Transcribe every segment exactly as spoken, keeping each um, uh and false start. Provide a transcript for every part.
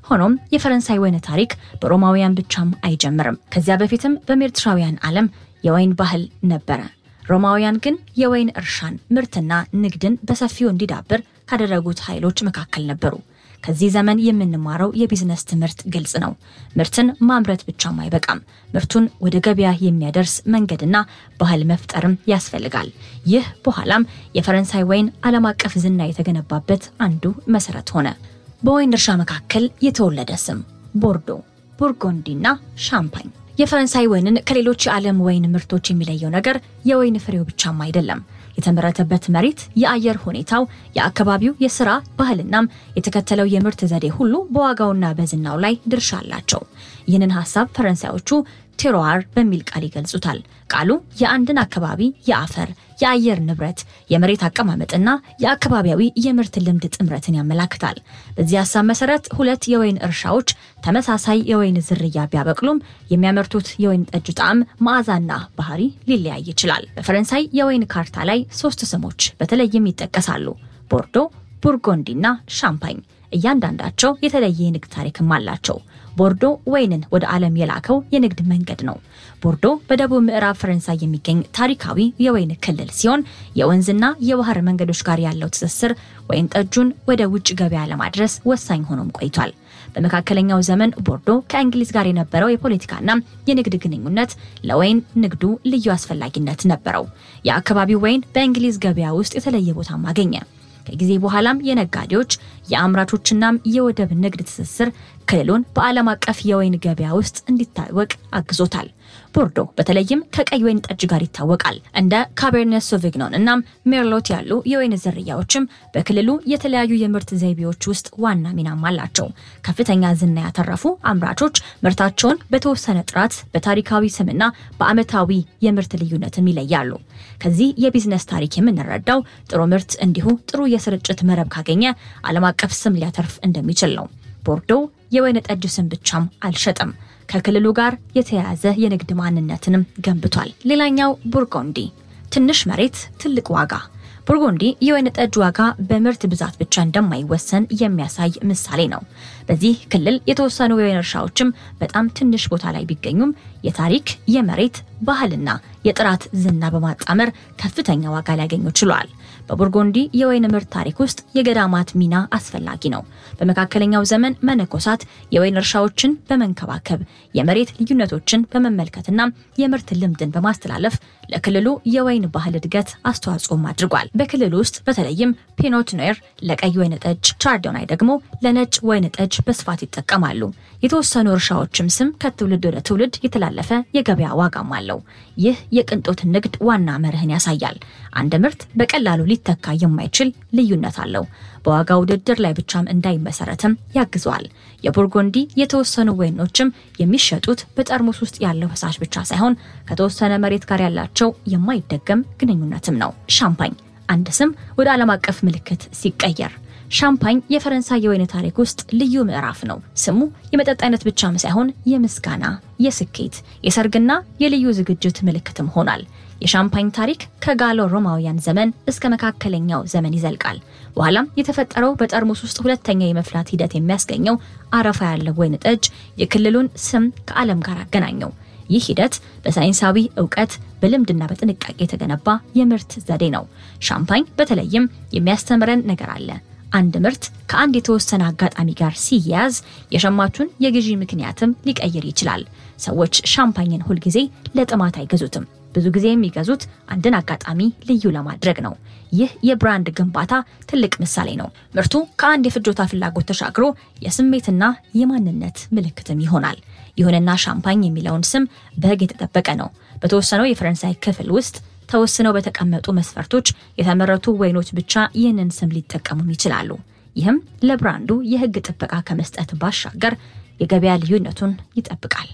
ሆኖም የፈረንሳይ ወይን ታሪክ በሮማውያን ብቻም አይጀምርም ከዚያ በፊትም በሜዲትራኒያን ዓለም የወይን ባህል ነበር ሮማውያን ግን የወይን እርሻን ምርትና ንግድን በሰፊው እንዲዳብር ካደረጉት ኃይሎች መካከል ነበሩ ከዚህ ዘመን የምንማረው የቢዝነስ ትምህርት ግልጽ ነው ምርትን ማምረት ብቻም አይበቃም ምርቱን ወደ ገበያ የሚያደርስ መንገድና ባህል መፍጠርም ያስፈልጋል ይህ በኋላም የፈረንሳይ ወይን ዓለም አቀፍ ዝና የተገነባበት አንዱ መሰረት ሆነ በወይን እርሻ መካከል የተወለደ ስም ቦርዶ ቡርጎንዲና ሻምፓኝ የፈረንሳይ ወይንን ከሌሎች የዓለም ወይን ምርቶች የሚለየው ነገር የወይን ፍሬው ብቻም አይደለም የተመረተበት መሬት የአየር ሁኔታው የአካባቢው የሥራ ባህልናም የተከተለው የምርት ዘዴ ሁሉ በዋጋውና በዝናው ላይ ድርሻ አላቸው ይህንን ሐሳብ ፈረንሳዮቹ ቴሮዋር በሚል ቃል ይገልጹታል ቃሉ የአንድን አካባቢ የአፈር የአየር ንብረት የመሬት አቀማመጥና የአካባቢያዊ የምርት ልምድ ጥምረትን ያመላክታል በዚህ ሐሳብ መሰረት ሁለት የወይን እርሻዎች ተመሳሳይ የወይን ዝርያ ቢያበቅሉም የሚያመርቱት የወይን ጠጅ ጣዕም መዓዛና ባህሪ ሊለያይ ይችላል በፈረንሳይ የወይን ካርታ ላይ ሶስት ስሞች በተለይም ይጠቀሳሉ ቦርዶ ቡርጎንዲና ሻምፓኝ እያንዳንዳቸው የተለየ ንግድ ታሪክም አላቸው ቦርዶ ወይንን ወደ ዓለም የላከው የንግድ መንገድ ነው ቦርዶ በደቡብ ምዕራብ ፈረንሳይ የሚገኝ ታሪካዊ የወይን ክልል ሲሆን የወንዝና የባህር መንገዶች ጋር ያለው ትስስር ወይን ጠጁን ወደ ውጭ ገበያ ለማድረስ ወሳኝ ሆኖም ቆይቷል በመካከለኛው ዘመን ቦርዶ ከእንግሊዝ ጋር የነበረው የፖለቲካና የንግድ ግንኙነት ለወይን ንግዱ ልዩ አስፈላጊነት ነበረው የአካባቢው ወይን በእንግሊዝ ገበያ ውስጥ የተለየ ቦታ ማገኘ ከጊዜ በኋላም የነጋዴዎች የአምራቾችና የወደብ ንግድ ትስስር ክልሉን በዓለም አቀፍ የወይን ገበያ ውስጥ እንዲታወቅ አግዞታል ቦርዶ በተለይም ከቀይ ወይን ጠጅ ጋር ይታወቃል እንደ ካበርኔት ሶቪግኖን እና ሜርሎት ያሉ የወይን ዝርያዎችም በክልሉ የተለያዩ የምርት ዘይቤዎች ውስጥ ዋና ሚናም አላቸው ከፍተኛ ዝና ያተረፉ አምራቾች ምርታቸውን በተወሰነ ጥራት በታሪካዊ ስምና በአመታዊ የምርት ልዩነትም ይለያሉ ከዚህ የቢዝነስ ታሪክ የምንረዳው ጥሩ ምርት እንዲሁ ጥሩ የስርጭት መረብ ካገኘ ዓለም አቀፍ ስም ሊያተርፍ እንደሚችል ነው ቦርዶ የወይን ጠጅ ስም ብቻም አልሸጠም ከክልሉ ጋር የተያያዘ የንግድ ማንነትንም ገንብቷል ሌላኛው ቡርጎንዲ ትንሽ መሬት ትልቅ ዋጋ ቡርጎንዲ የወይን ጠጅ ዋጋ በምርት ብዛት ብቻ እንደማይወሰን የሚያሳይ ምሳሌ ነው በዚህ ክልል የተወሰኑ የወይን እርሻዎችም በጣም ትንሽ ቦታ ላይ ቢገኙም የታሪክ የመሬት ባህልና የጥራት ዝና በማጣመር ከፍተኛ ዋጋ ሊያገኙ ችሏል በቡርጎንዲ የወይን ምርት ታሪክ ውስጥ የገዳማት ሚና አስፈላጊ ነው በመካከለኛው ዘመን መነኮሳት የወይን እርሻዎችን በመንከባከብ የመሬት ልዩነቶችን በመመልከትና የምርት ልምድን በማስተላለፍ ለክልሉ የወይን ባህል እድገት አስተዋጽኦ አድርጓል በክልሉ ውስጥ በተለይም ፒኖት ኖር ለቀይ ወይን ጠጅ ቻርዶናይ ደግሞ ለነጭ ወይን ጠጅ በስፋት ይጠቀማሉ የተወሰኑ እርሻዎችም ስም ከትውልድ ወደ ትውልድ የተላለፈ የገበያ ዋጋም አለው ይህ የቅንጦት ንግድ ዋና መርህን ያሳያል አንድ ምርት በቀላሉ ሊተካ የማይችል ልዩነት አለው በዋጋው ውድድር ላይ ብቻም እንዳይመሰረትም ያግዟል የቡርጎንዲ የተወሰኑ ወይኖችም የሚሸጡት በጠርሙስ ውስጥ ያለው ፈሳሽ ብቻ ሳይሆን ከተወሰነ መሬት ጋር ያላቸው የማይደገም ግንኙነትም ነው ሻምፓኝ አንድ ስም ወደ ዓለም አቀፍ ምልክት ሲቀየር ሻምፓኝ የፈረንሳይ የወይን ታሪክ ውስጥ ልዩ ምዕራፍ ነው ስሙ የመጠጥ አይነት ብቻም ሳይሆን የምስጋና የስኬት የሰርግና የልዩ ዝግጅት ምልክትም ሆኗል የሻምፓኝ ታሪክ ከጋሎ ሮማውያን ዘመን እስከ መካከለኛው ዘመን ይዘልቃል በኋላም የተፈጠረው በጠርሙስ ውስጥ ሁለተኛ የመፍላት ሂደት የሚያስገኘው አረፋ ያለው ወይን ጠጅ የክልሉን ስም ከዓለም ጋር አገናኘው ይህ ሂደት በሳይንሳዊ ዕውቀት በልምድና በጥንቃቄ የተገነባ የምርት ዘዴ ነው ሻምፓኝ በተለይም የሚያስተምረን ነገር አለ አንድ ምርት ከአንድ የተወሰነ አጋጣሚ ጋር ሲያያዝ የሸማቹን የግዢ ምክንያትም ሊቀይር ይችላል ሰዎች ሻምፓኝን ሁሉ ጊዜ ለጥማት አይገዙትም ብዙ ጊዜ የሚገዙት አንድን አጋጣሚ ልዩ ለማድረግ ነው ይህ የብራንድ ግንባታ ትልቅ ምሳሌ ነው ምርቱ ከአንድ የፍጆታ ፍላጎት ተሻግሮ የስሜትና የማንነት ምልክትም ይሆናል ይሁንና ሻምፓኝ የሚለውን ስም በሕግ የተጠበቀ ነው በተወሰነው የፈረንሳይ ክፍል ውስጥ ተወስነው በተቀመጡ መስፈርቶች የተመረቱ ወይኖች ብቻ ይህንን ስም ሊጠቀሙ ይችላሉ ይህም ለብራንዱ የሕግ ጥበቃ ከመስጠት ባሻገር የገበያ ልዩነቱን ይጠብቃል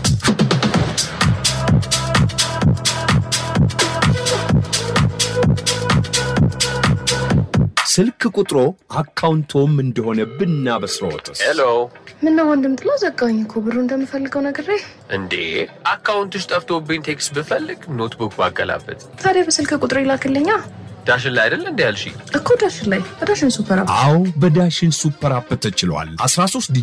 ስልክ ቁጥሮ አካውንቶም እንደሆነ ብናበስሮትስ ሄሎ ምን ነው ወንድም ጥሎ ዘጋኝ እኮ ብሩ እንደምፈልገው ነግሬ እንዴ አካውንትሽ ጠፍቶብኝ ቴክስት ብፈልግ ኖትቡክ ባገላበት ታዲያ በስልክ ቁጥር ይላክልኛ ዳሽን ላይ አይደል እንዴ ያልሽ እኮ ዳሽን ላይ ዳሽን ሱፐር አፕ አው በዳሽን ሱፐር አፕ ተችሏል አስራ ሶስት